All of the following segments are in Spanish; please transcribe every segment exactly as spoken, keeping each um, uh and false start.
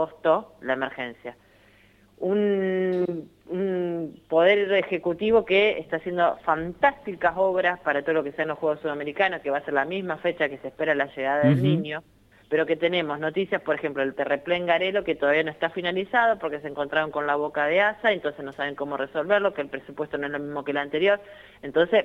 agosto la emergencia. Un, un poder ejecutivo que está haciendo fantásticas obras para todo lo que sean los Juegos Sudamericanos, que va a ser la misma fecha que se espera la llegada del Uh-huh. niño, pero que tenemos noticias, por ejemplo, el terraplén Garelo, que todavía no está finalizado porque se encontraron con la boca de asa, entonces no saben cómo resolverlo, que el presupuesto no es lo mismo que el anterior. Entonces,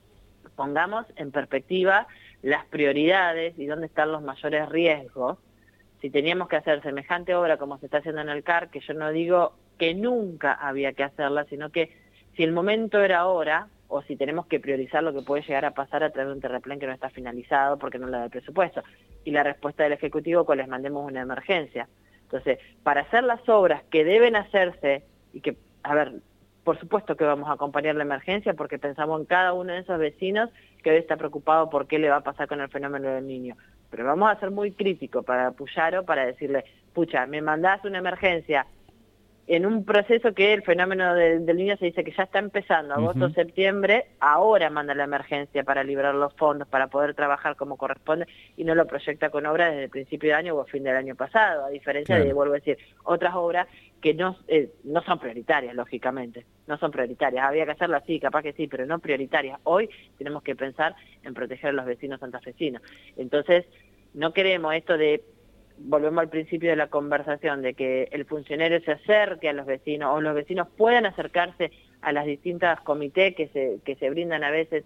pongamos en perspectiva las prioridades y dónde están los mayores riesgos. Si teníamos que hacer semejante obra como se está haciendo en el C A R, que yo no digo que nunca había que hacerla, sino que si el momento era ahora, o si tenemos que priorizar lo que puede llegar a pasar a través de un terraplén que no está finalizado porque no le da el presupuesto. Y la respuesta del Ejecutivo, pues les mandemos una emergencia. Entonces, para hacer las obras que deben hacerse, y que, a ver, por supuesto que vamos a acompañar la emergencia porque pensamos en cada uno de esos vecinos que hoy está preocupado por qué le va a pasar con el fenómeno del niño. Pero vamos a ser muy críticos para Puyaro, para decirle, pucha, me mandás una emergencia en un proceso que el fenómeno de, del niño se dice que ya está empezando, agosto, Uh-huh. septiembre, ahora manda la emergencia para liberar los fondos, para poder trabajar como corresponde, y no lo proyecta con obras desde el principio de año o fin del año pasado, a diferencia Claro. de, vuelvo a decir, otras obras que no, eh, no son prioritarias, lógicamente, no son prioritarias, había que hacerlas sí, capaz que sí, pero no prioritarias. Hoy tenemos que pensar en proteger a los vecinos santafesinos. Entonces, no queremos esto de, volvemos al principio de la conversación, de que el funcionario se acerque a los vecinos o los vecinos puedan acercarse a las distintas comités que se, que se brindan a veces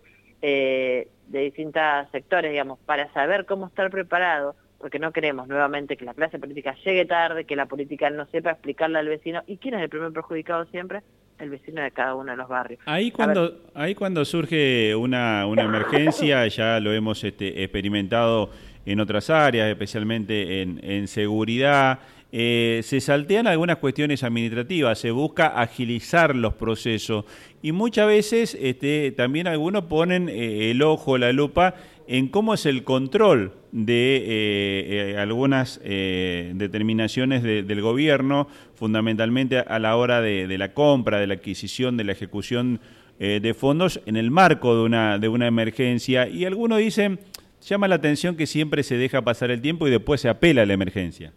eh, de distintos sectores, digamos, para saber cómo estar preparado, porque no queremos nuevamente que la clase política llegue tarde, que la política no sepa explicarle al vecino. ¿Y quién es el primer perjudicado siempre? El vecino de cada uno de los barrios. Ahí cuando, ahí cuando surge una, una emergencia, ya lo hemos este, experimentado en otras áreas, especialmente en, en seguridad, eh, se saltean algunas cuestiones administrativas, se busca agilizar los procesos y muchas veces este, también algunos ponen eh, el ojo, la lupa en cómo es el control de eh, eh, algunas eh, determinaciones de, del gobierno, fundamentalmente a la hora de, de la compra, de la adquisición, de la ejecución eh, de fondos en el marco de una, de una emergencia. Y algunos dicen, llama la atención que siempre se deja pasar el tiempo y después se apela a la emergencia.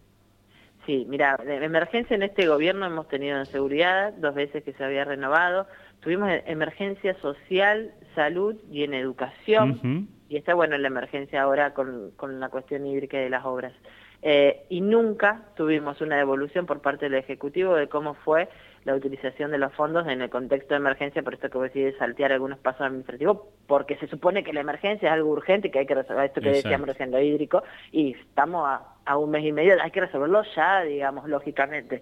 Sí, mira, de emergencia en este gobierno hemos tenido en seguridad, dos veces que se había renovado, tuvimos emergencia social, salud y en educación, uh-huh. Y está bueno la emergencia ahora con, con la cuestión hídrica de las obras. Eh, y nunca tuvimos una devolución por parte del Ejecutivo de cómo fue la utilización de los fondos en el contexto de emergencia, por esto que voy a decir saltear algunos pasos administrativos, porque se supone que la emergencia es algo urgente, que hay que resolver esto que Exacto. decíamos recién, lo hídrico, y estamos a, a un mes y medio, hay que resolverlo ya, digamos, lógicamente.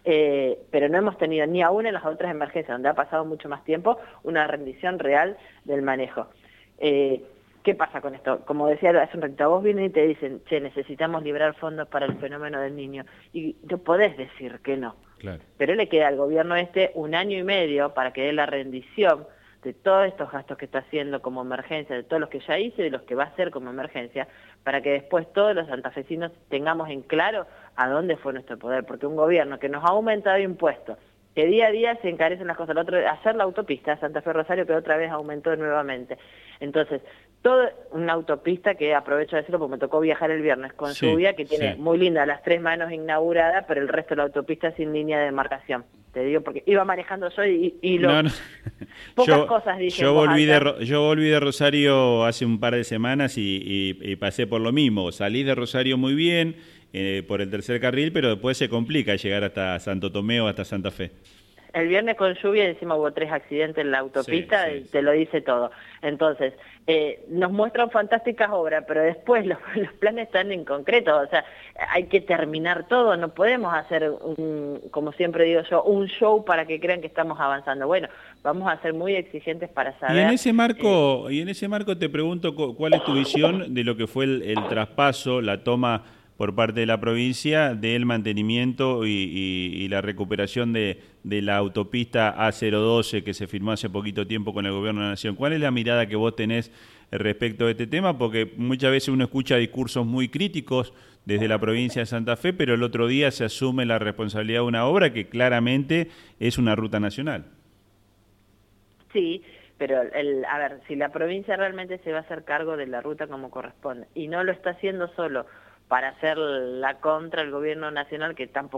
Eh, pero no hemos tenido ni aún en las otras emergencias, donde ha pasado mucho más tiempo, una rendición real del manejo. Eh, ¿Qué pasa con esto? Como decía hace un ratito, vos vienes y te dicen, che, necesitamos liberar fondos para el fenómeno del niño, y no podés decir que no. Claro. Pero le queda al gobierno este un año y medio para que dé la rendición de todos estos gastos que está haciendo como emergencia, de todos los que ya hizo y de los que va a hacer como emergencia, para que después todos los santafesinos tengamos en claro a dónde fue nuestro poder, porque un gobierno que nos ha aumentado impuestos, que día a día se encarecen las cosas, el otro, hacer la autopista Santa Fe Rosario, que otra vez aumentó nuevamente. Entonces, toda una autopista que aprovecho de decirlo porque me tocó viajar el viernes con sí, lluvia, que tiene sí. muy linda las tres manos inauguradas, pero el resto de la autopista sin línea de demarcación. Te digo porque iba manejando yo y, y lo, no, no. pocas yo, cosas dije. Yo volví, de, yo volví de Rosario hace un par de semanas y, y, y pasé por lo mismo. Salí de Rosario muy bien, eh, por el tercer carril, pero después se complica llegar hasta Santo Tomé o hasta Santa Fe. El viernes con lluvia encima hubo tres accidentes en la autopista, sí, sí, te sí. lo dice todo. Entonces, eh, nos muestran fantásticas obras, pero después los, los planes están en concreto, o sea, hay que terminar todo, no podemos hacer, un, como siempre digo yo, un show para que crean que estamos avanzando. Bueno, vamos a ser muy exigentes para saber... Y en ese marco, eh, y en ese marco te pregunto cuál es tu visión de lo que fue el, el traspaso, la toma por parte de la provincia del mantenimiento y, y, y la recuperación de, de la autopista A cero doce que se firmó hace poquito tiempo con el Gobierno de la Nación. ¿Cuál es la mirada que vos tenés respecto de este tema? Porque muchas veces uno escucha discursos muy críticos desde la provincia de Santa Fe, pero el otro día se asume la responsabilidad de una obra que claramente es una ruta nacional. Sí, pero el, a ver, si la provincia realmente se va a hacer cargo de la ruta como corresponde y no lo está haciendo solo para hacer la contra el gobierno nacional, que tampoco